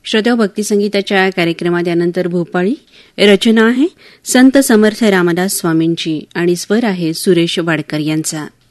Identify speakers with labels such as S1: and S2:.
S1: श्रोत्या, भक्तिसंगीताच्या कार्यक्रमात यानंतर भोपाळी रचना आहे संत समर्थ रामदास स्वामींची आणि स्वर आहे सुरेश वाडकर यांचा.